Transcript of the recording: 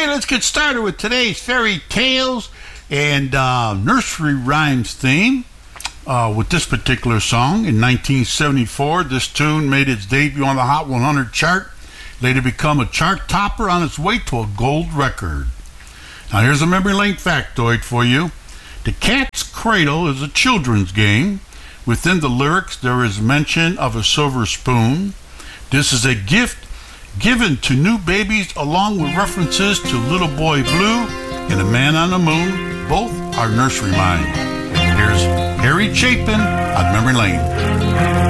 Okay, let's get started with today's fairy tales and nursery rhymes theme with this particular song. In 1974, this tune made its debut on the Hot 100 chart, later become a chart topper on its way to a gold record. Now here's a memory lane factoid for you. The Cat's Cradle is a children's game. Within the lyrics, there is mention of a silver spoon. This is a gift given to new babies, along with references to Little Boy Blue and A Man on the Moon. Both are nursery rhymes. Here's Harry Chapin on Memory Lane.